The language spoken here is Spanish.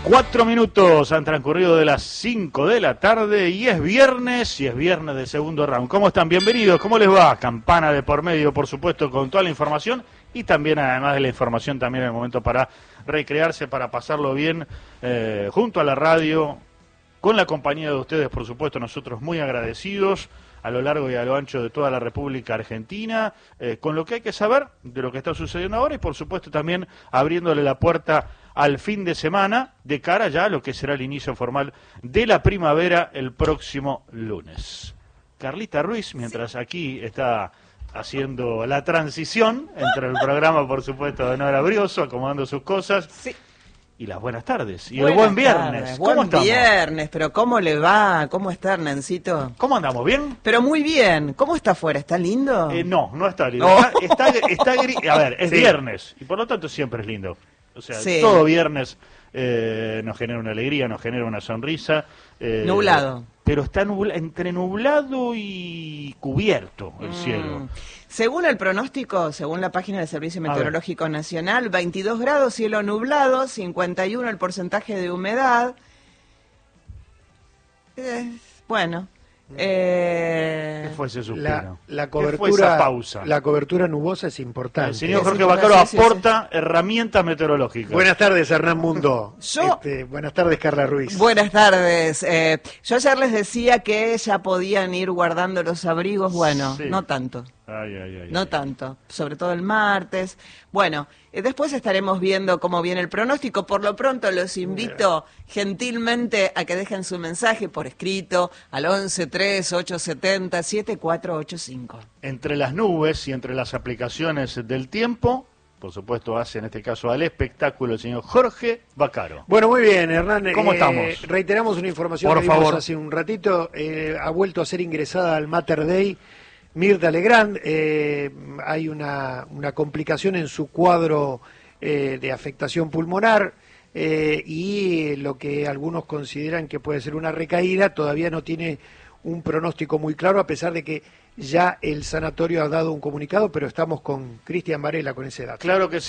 4 minutos han transcurrido de las 5 de la tarde y es viernes del segundo round. ¿Cómo están? Bienvenidos, ¿cómo les va? Campana de por medio, por supuesto, con toda la información y también, además de la información, también el momento para recrearse, para pasarlo bien junto a la radio, con la compañía de ustedes, por supuesto, nosotros muy agradecidos a lo largo y a lo ancho de toda la República Argentina, con lo que hay que saber de lo que está sucediendo ahora y, por supuesto, también abriéndole la puerta al fin de semana, de cara ya a lo que será el inicio formal de la primavera el próximo lunes. Carlita Ruiz, mientras aquí está haciendo la transición entre el programa, por supuesto, de Nora Brioso, acomodando sus cosas, sí, y las buenas tardes, y el buen viernes. ¿Cómo estamos? Buen viernes, pero ¿cómo le va? ¿Cómo está Hernancito? ¿Cómo andamos? ¿Bien? Pero muy bien. ¿Cómo está afuera? ¿Está lindo? No está lindo. Oh. A ver, es viernes, y por lo tanto siempre es lindo. O sea, sí, todo viernes nos genera una alegría, nos genera una sonrisa. Nublado. Pero está entre nublado y cubierto el cielo. Según el pronóstico, según la página del Servicio Meteorológico Nacional, 22 grados, cielo nublado, 51 el porcentaje de humedad. Bueno. ¿Qué fue ese suspiro? La cobertura, ¿qué fue esa pausa? La cobertura nubosa es importante. El señor Jorge Vaccaro aporta herramientas meteorológicas. Buenas tardes, Hernán Mundo. Buenas tardes, Carla Ruiz. Buenas tardes. Yo ayer les decía que ya podían ir guardando los abrigos. Bueno, sí, no tanto. No tanto, sobre todo el martes. Bueno, después estaremos viendo cómo viene el pronóstico. Por lo pronto los invito gentilmente a que dejen su mensaje por escrito al 11-3-870-7485. Entre las nubes y entre las aplicaciones del tiempo, por supuesto hace en este caso al espectáculo el señor Jorge Vaccaro. Bueno, muy bien, Hernán. ¿Cómo estamos? Reiteramos una información que dimos hace un ratito. Ha vuelto a ser ingresada al Mater Dei Mirta Legrand. Hay una complicación en su cuadro de afectación pulmonar y lo que algunos consideran que puede ser una recaída todavía no tiene un pronóstico muy claro, a pesar de que ya el sanatorio ha dado un comunicado, pero estamos con Cristian Varela con ese dato. Claro que sí.